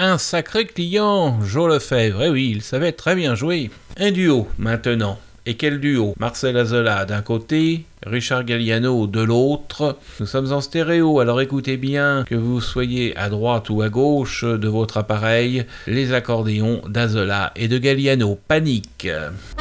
Un sacré client, Joe Lefebvre, eh oui, il savait très bien jouer. Un duo, maintenant. Et quel duo? Marcel Azola d'un côté, Richard Galliano de l'autre. Nous sommes en stéréo, alors écoutez bien, que vous soyez à droite ou à gauche de votre appareil, les accordéons d'Azola et de Galliano. Panique!